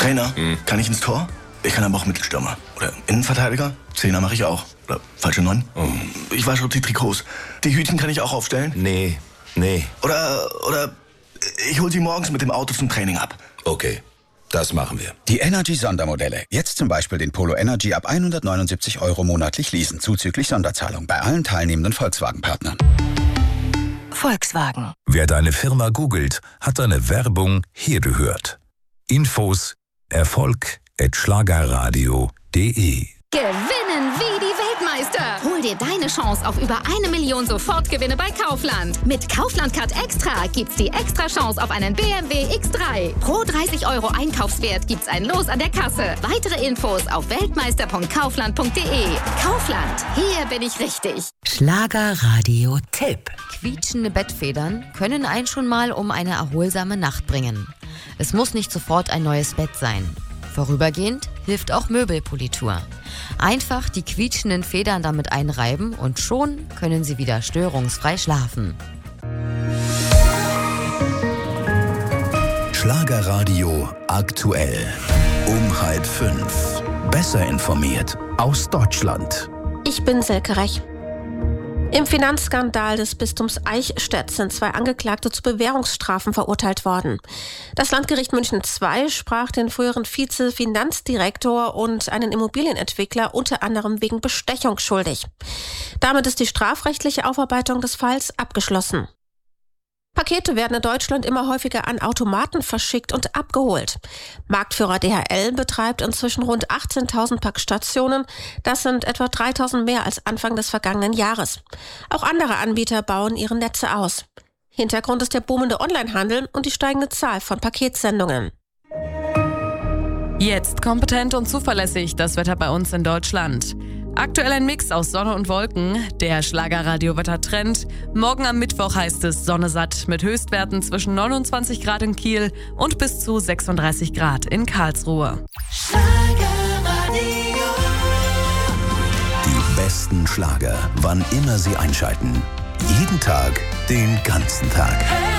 Trainer, kann ich ins Tor? Ich kann aber auch Mittelstürmer. Oder Innenverteidiger? Zehner mache ich auch. Oder falsche 9? Ich wasche die Trikots. Die Hütchen kann ich auch aufstellen? Nee. Oder ich hol sie morgens mit dem Auto zum Training ab. Okay, das machen wir. Die Energy-Sondermodelle. Jetzt zum Beispiel den Polo Energy ab 179 € monatlich leasen, zuzüglich Sonderzahlung bei allen teilnehmenden Volkswagen-Partnern. Volkswagen. Wer deine Firma googelt, hat deine Werbung hier gehört. Infos erfolg@schlagerradio.de. Gewinnen wie die Weltmeister. Hol dir deine Chance auf über 1 Million Sofortgewinne bei Kaufland. Mit Kaufland Card Extra gibt's die extra Chance auf einen BMW X3. Pro 30 € Einkaufswert gibt's ein Los an der Kasse. Weitere Infos auf weltmeister.kaufland.de. Kaufland, hier bin ich richtig. Schlagerradio-Tipp. Quietschende Bettfedern können einen schon mal um eine erholsame Nacht bringen. Es muss nicht sofort ein neues Bett sein. Vorübergehend hilft auch Möbelpolitur. Einfach die quietschenden Federn damit einreiben und schon können Sie wieder störungsfrei schlafen. Schlagerradio aktuell. Um 4:30. Besser informiert aus Deutschland. Ich bin Silke Rech. Im Finanzskandal des Bistums Eichstätt sind 2 Angeklagte zu Bewährungsstrafen verurteilt worden. Das Landgericht München II sprach den früheren Vize-Finanzdirektor und einen Immobilienentwickler unter anderem wegen Bestechung schuldig. Damit ist die strafrechtliche Aufarbeitung des Falls abgeschlossen. Pakete werden in Deutschland immer häufiger an Automaten verschickt und abgeholt. Marktführer DHL betreibt inzwischen rund 18.000 Packstationen. Das sind etwa 3.000 mehr als Anfang des vergangenen Jahres. Auch andere Anbieter bauen ihre Netze aus. Hintergrund ist der boomende Onlinehandel und die steigende Zahl von Paketsendungen. Jetzt kompetent und zuverlässig das Wetter bei uns in Deutschland. Aktuell ein Mix aus Sonne und Wolken, der Schlagerradio-Wettertrend. Morgen am Mittwoch heißt es Sonne satt mit Höchstwerten zwischen 29 Grad in Kiel und bis zu 36 Grad in Karlsruhe. Die besten Schlager, wann immer Sie einschalten. Jeden Tag, den ganzen Tag.